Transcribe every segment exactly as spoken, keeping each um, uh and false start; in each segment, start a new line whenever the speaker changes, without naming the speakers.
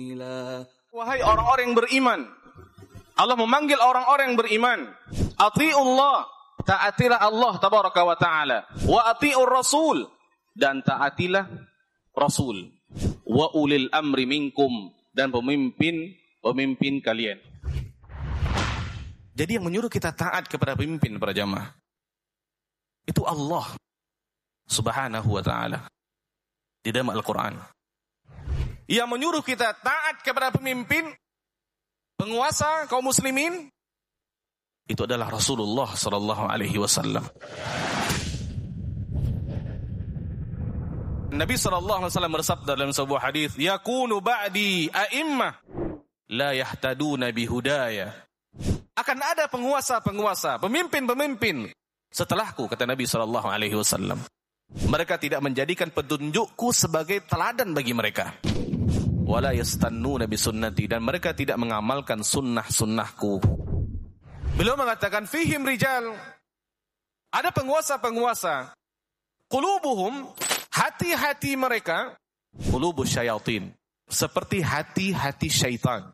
Wahai orang-orang yang beriman, Allah memanggil orang-orang yang beriman. Ati'ullah, taatilah Allah tabaraka wa ta'ala. Wa ati'ur rasul, dan taatilah Rasul. Wa ulil amri minkum, dan pemimpin pemimpin kalian. Jadi yang menyuruh kita taat kepada pemimpin para jamaah itu Allah subhanahu wa ta'ala di dalam Al-Quran. Yang menyuruh kita taat kepada pemimpin, penguasa kaum muslimin, itu adalah Rasulullah sallallahu alaihi wasallam. Nabi sallallahu alaihi wasallam bersabda dalam sebuah hadis, "Yakunu ba'di a'immah la yahtaduna bihudaya." Akan ada penguasa-penguasa, pemimpin-pemimpin setelahku, kata Nabi sallallahu alaihi wasallam. Mereka tidak menjadikan petunjukku sebagai teladan bagi mereka. Wala yastannuna bisunnati, dan mereka tidak mengamalkan sunnah-sunnahku. Beliau mengatakan fihim rijal, ada penguasa-penguasa, qulubuhum, hati-hati mereka, qulubus syayatin, seperti hati-hati syaitan.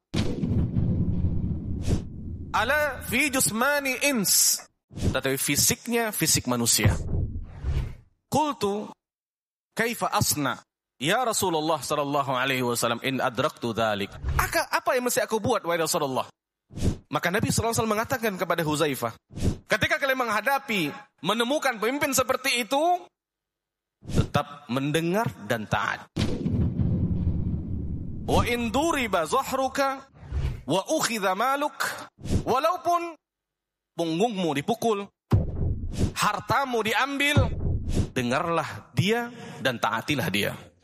Ala fi jusmani ins, tetapi fisiknya fisik manusia. Qultu kaifa asna ya Rasulullah sallallahu alaihi wasallam in adraktu dzalik. Apa yang mesti aku buat wahai Rasulullah? Maka Nabi sallallahu alaihi wasallam mengatakan kepada Huzaifah, ketika kalian menghadapi, menemukan pemimpin seperti itu, tetap mendengar dan taat. Wa in duriba zahruka wa ukhidha maluk, walaupun punggungmu dipukul, hartamu diambil, dengarlah dia dan taatilah dia.